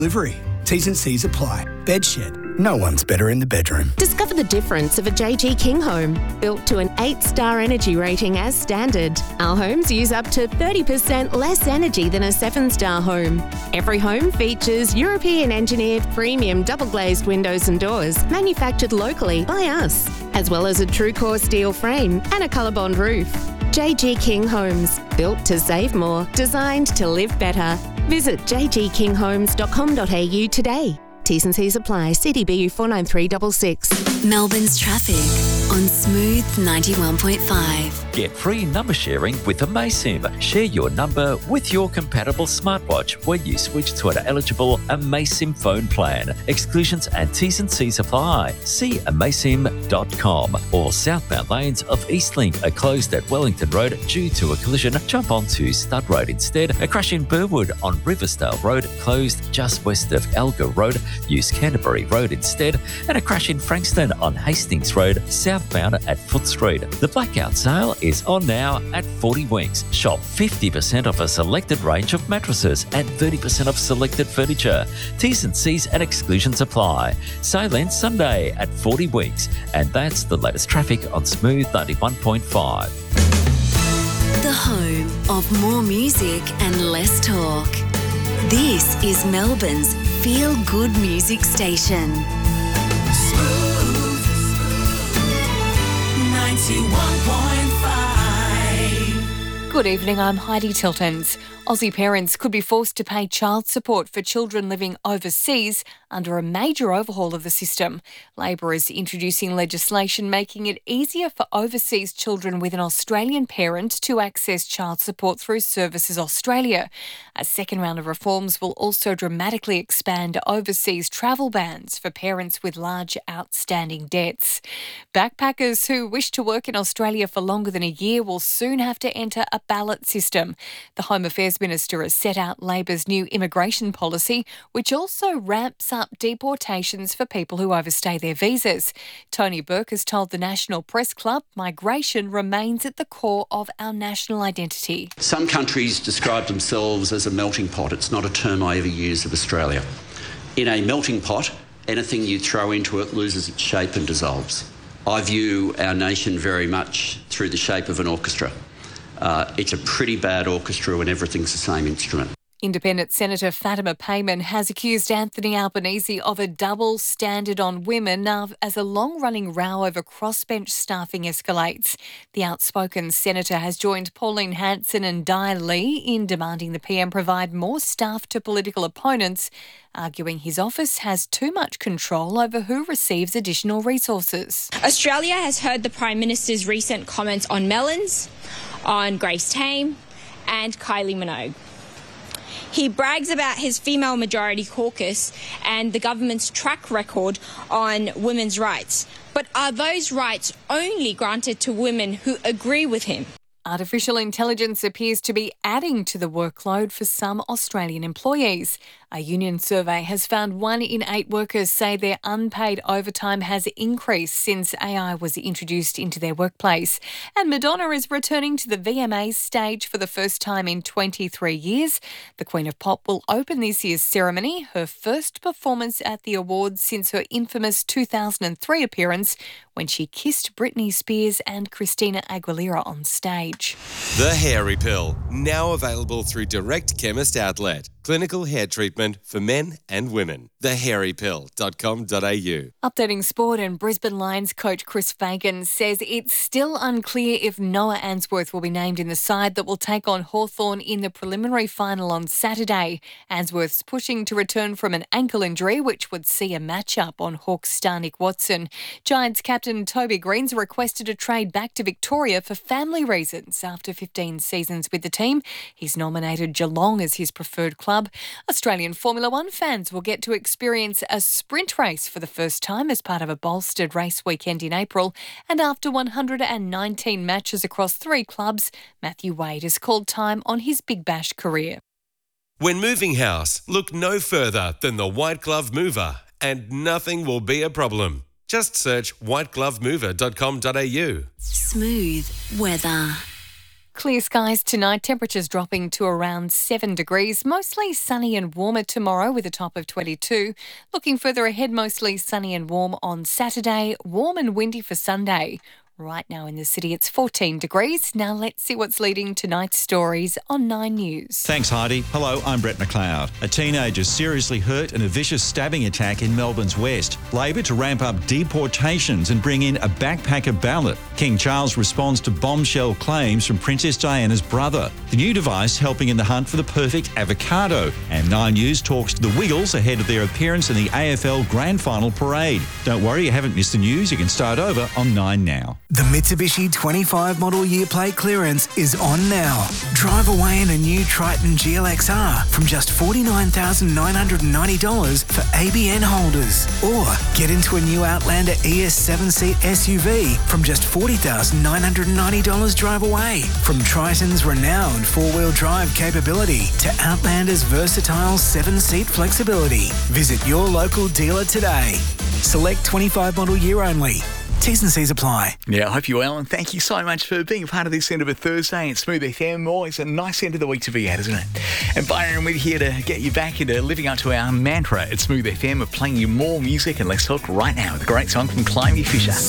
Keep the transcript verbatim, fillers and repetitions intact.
Delivery. T's and C's apply. Bedshed. No one's better in the bedroom. Discover the difference of a J G King home. Built to an eight-star energy rating as standard. Our homes use up to thirty percent less energy than a seven-star home. Every home features European-engineered premium double-glazed windows and doors manufactured locally by us, as well as a true-core steel frame and a ColourBond roof. J G King Homes. Built to save more. Designed to live better. Visit j g king homes dot com dot a u today. T's and C's apply. C D B U four nine three six six. Melbourne's traffic on Smooth ninety-one point five. Get free number sharing with Amaysim. Share your number with your compatible smartwatch when you switch to an eligible Amaysim phone plan. Exclusions and T's and C's apply. See amaysim dot com. All southbound lanes of Eastlink are closed at Wellington Road due to a collision. Jump onto Stud Road instead. A crash in Burwood on Riversdale Road closed just west of Elgar Road. Use Canterbury Road instead. And a crash in Frankston on Hastings Road southbound at Foot Street. The blackout sale is on now at forty Winks. Shop fifty percent off a selected range of mattresses and thirty percent off selected furniture. T's and C's and exclusions apply. Sale ends Sunday at forty Winks. And that's the latest traffic on Smooth ninety-one point five. The home of more music and less talk. This is Melbourne's feel-good music station. Smooth ninety-one point five. Good evening, I'm Heidi Tiltons. Aussie parents could be forced to pay child support for children living overseas under a major overhaul of the system. Labor is introducing legislation making it easier for overseas children with an Australian parent to access child support through Services Australia. A second round of reforms will also dramatically expand overseas travel bans for parents with large outstanding debts. Backpackers who wish to work in Australia for longer than a year will soon have to enter a ballot system. The Home Affairs Minister has set out Labor's new immigration policy, which also ramps up deportations for people who overstay their visas. Tony Burke has told the National Press Club migration remains at the core of our national identity. Some countries describe themselves as a melting pot. It's not a term I ever use of Australia. In a melting pot, anything you throw into it loses its shape and dissolves. I view our nation very much through the shape of an orchestra. Uh, it's a pretty bad orchestra when everything's the same instrument. Independent Senator Fatima Payman has accused Anthony Albanese of a double standard on women as a long-running row over crossbench staffing escalates. The outspoken senator has joined Pauline Hanson and Di Lee in demanding the P M provide more staff to political opponents, arguing his office has too much control over who receives additional resources. Australia has heard the Prime Minister's recent comments on Mellons, on Grace Tame and Kylie Minogue. He brags about his female majority caucus and the government's track record on women's rights. But are those rights only granted to women who agree with him? Artificial intelligence appears to be adding to the workload for some Australian employees. A union survey has found one in eight workers say their unpaid overtime has increased since A I was introduced into their workplace. And Madonna is returning to the V M As stage for the first time in twenty-three years. The Queen of Pop will open this year's ceremony, her first performance at the awards since her infamous two thousand three appearance when she kissed Britney Spears and Christina Aguilera on stage. The Hairy Pill, now available through Direct Chemist Outlet. Clinical hair treatment for men and women. the hairy pill dot com dot a u. Updating sport, and Brisbane Lions coach Chris Fagan says it's still unclear if Noah Answorth will be named in the side that will take on Hawthorn in the preliminary final on Saturday. Answorth's pushing to return from an ankle injury, which would see a matchup on Hawks star Nick Watson. Giants captain Toby Green's requested a trade back to Victoria for family reasons after fifteen seasons with the team. He's nominated Geelong as his preferred club. Australian Formula One fans will get to experience a sprint race for the first time as part of a bolstered race weekend in April. And after one hundred nineteen matches across three clubs, Matthew Wade has called time on his Big Bash career. When moving house, look no further than the White Glove Mover, and nothing will be a problem. Just search white glove mover dot com dot a u. Smooth weather. Clear skies tonight, temperatures dropping to around seven degrees. Mostly sunny and warmer tomorrow with a top of twenty-two. Looking further ahead, mostly sunny and warm on Saturday, warm and windy for Sunday. Right now in the city, it's fourteen degrees. Now let's see what's leading tonight's stories on Nine News. Thanks, Heidi. Hello, I'm Brett McLeod. A teenager seriously hurt in a vicious stabbing attack in Melbourne's west. Labor to ramp up deportations and bring in a backpacker ballot. King Charles responds to bombshell claims from Princess Diana's brother. The new device helping in the hunt for the perfect avocado. And Nine News talks to the Wiggles ahead of their appearance in the A F L Grand Final Parade. Don't worry, you haven't missed the news. You can start over on Nine now. The Mitsubishi twenty-five model year plate clearance is on now. Drive away in a new Triton G L X R from just forty-nine thousand nine hundred ninety dollars for A B N holders. Or get into a new Outlander E S seven-seat S U V from just forty thousand nine hundred ninety dollars drive away. From Triton's renowned four-wheel drive capability to Outlander's versatile seven-seat flexibility. Visit your local dealer today. Select twenty-five model year only. T's and C's apply. Yeah, I hope you're well, and thank you so much for being a part of this end of a Thursday at Smooth F M. Always a nice end of the week to be at, isn't it? And Byron, we're here to get you back into living up to our mantra at Smooth F M of playing you more music and less talk right now with a great song from Climby Fisher.